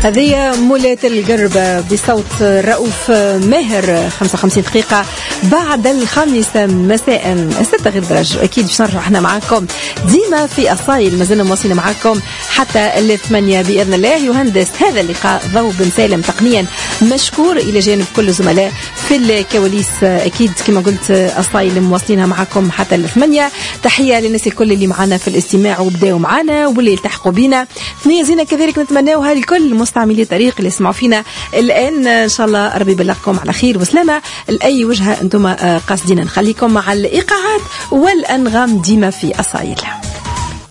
هذه مولاة القرب بصوت رؤوف ماهر. 55 دقيقة بعد 5 مساء 6 غير درج. أكيد باش نرجعوا احنا معاكم ديما في أصايل، مازلنا مواصلين معاكم حتى 8 بإذن الله. يهندس هذا اللقاء ضو بن سالم تقنيا مشكور إلى جانب كل الزملاء في الكواليس. أكيد كما قلت أصايل مواصلينها معاكم حتى 8. تحية للناس الكل اللي معنا في الاستماع وبداوا معنا واللي التحقوا بينا. نيزينا كذلك نتمناوها لكل مستعملي الطريق اللي يسمعوا فينا الآن. إن شاء الله ربي يبلغكم على خير وسلامة لأي وجهة أنتم قاصدين. نخليكم مع الإيقاعات والأنغام ديما في أصايل.